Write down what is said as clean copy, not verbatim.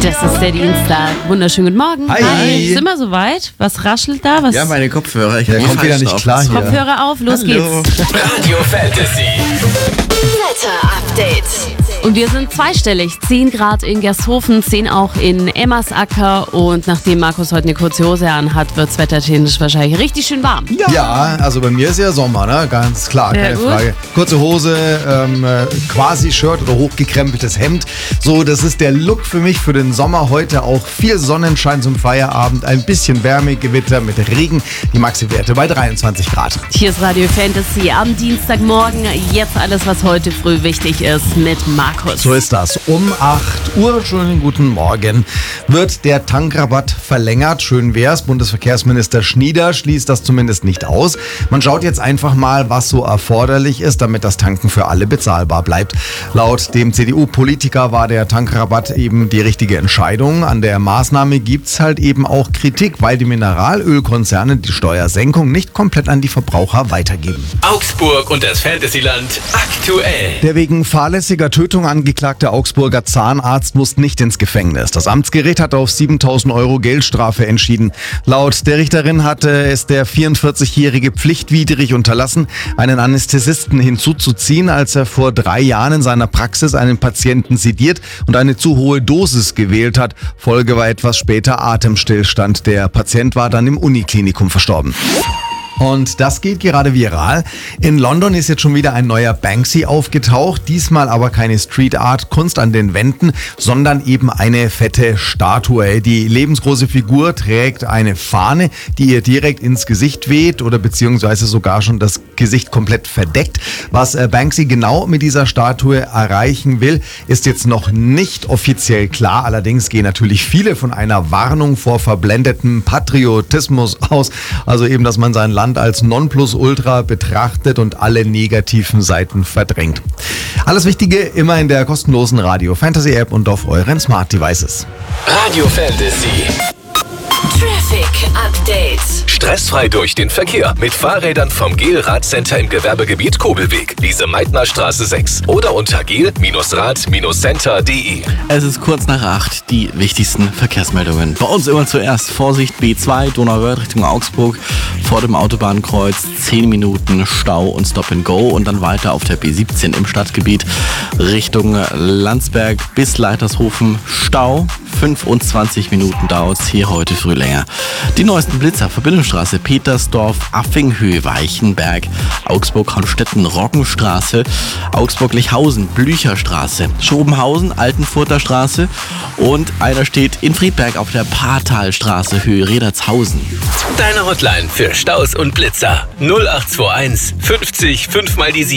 Das ist der Dienstag. Wunderschönen guten Morgen. Hi. Sind wir soweit? Was raschelt da? Was? Ja, meine Kopfhörer. Der kommt wieder nicht klar hier. Kopfhörer auf, los geht's. Radio Fantasy. Wetter-Update. Und wir sind zweistellig. 10 Grad in Gersthofen, 10 auch in Emmersacker. Und nachdem Markus heute eine kurze Hose anhat, wird es wettertechnisch wahrscheinlich richtig schön warm. Ja, also bei mir ist ja Sommer, ne? Ganz klar, Ja, keine gut. Frage. Kurze Hose, quasi Shirt oder hochgekrempeltes Hemd. So, das ist der Look für mich für den Sommer heute. Auch viel Sonnenschein zum Feierabend, ein bisschen Wärme, Gewitter mit Regen. Die Maxi-Werte bei 23 Grad. Hier ist Radio Fantasy am Dienstagmorgen. Jetzt alles, was heute früh wichtig ist mit Markus. So ist das. Um 8 Uhr, schönen guten Morgen, wird der Tankrabatt verlängert. Schön wär's. Bundesverkehrsminister Schnieder schließt das zumindest nicht aus. Man schaut jetzt einfach mal, was so erforderlich ist, damit das Tanken für alle bezahlbar bleibt. Laut dem CDU-Politiker war der Tankrabatt eben die richtige Entscheidung. An der Maßnahme gibt's halt eben auch Kritik, weil die Mineralölkonzerne die Steuersenkung nicht komplett an die Verbraucher weitergeben. Augsburg und das Fantasyland aktuell. Der wegen fahrlässiger Tötung angeklagte Augsburger Zahnarzt muss nicht ins Gefängnis. Das Amtsgericht hat auf 7.000 € Geldstrafe entschieden. Laut der Richterin hatte es der 44-Jährige pflichtwidrig unterlassen, einen Anästhesisten hinzuzuziehen, als er vor 3 Jahren in seiner Praxis einen Patienten sediert und eine zu hohe Dosis gewählt hat. Folge war etwas später Atemstillstand. Der Patient war dann im Uniklinikum verstorben. Und das geht gerade viral. In London ist jetzt schon wieder ein neuer Banksy aufgetaucht. Diesmal aber keine Street Art Kunst an den Wänden, sondern eben eine fette Statue. Die lebensgroße Figur trägt eine Fahne, die ihr direkt ins Gesicht weht oder beziehungsweise sogar schon das Gesicht komplett verdeckt. Was Banksy genau mit dieser Statue erreichen will, ist jetzt noch nicht offiziell klar. Allerdings gehen natürlich viele von einer Warnung vor verblendetem Patriotismus aus. Also eben, dass man sein Land als Nonplusultra betrachtet und alle negativen Seiten verdrängt. Alles Wichtige immer in der kostenlosen Radio Fantasy App und auf euren Smart Devices. Radio Fantasy. Traffic Update. Stressfrei durch den Verkehr mit Fahrrädern vom GEL-Radcenter im Gewerbegebiet Kobelweg, Lise-Meitner-Straße 6 oder unter gel-rad-center.de. Es ist kurz nach 8, die wichtigsten Verkehrsmeldungen. Bei uns immer zuerst Vorsicht B2, Donauwörth Richtung Augsburg, vor dem Autobahnkreuz 10 Minuten Stau und Stop and Go und dann weiter auf der B17 im Stadtgebiet Richtung Landsberg bis Leitershofen Stau. 25 Minuten dauert es hier heute früh länger. Die neuesten Blitzer, Verbindungsstraße, Petersdorf, Affinghöhe, Weichenberg, Augsburg-Honnstetten-Roggenstraße, Augsburg-Lichhausen, Blücherstraße, Schobenhausen, Altenfurter Straße und einer steht in Friedberg auf der Paartalstraße, Höhe Redertshausen. Deine Hotline für Staus und Blitzer 0821 50 5 mal die 7.